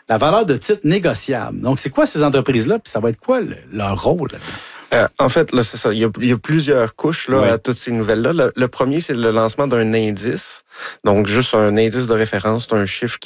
la valeur de titre négociable. Donc, c'est quoi ces entreprises-là? Puis ça va être quoi leur rôle là-dedans? En fait, là, c'est ça. Il y a plusieurs couches là, à toutes ces nouvelles-là. Le premier, c'est le lancement d'un indice. Donc, juste un indice de référence, c'est un chiffre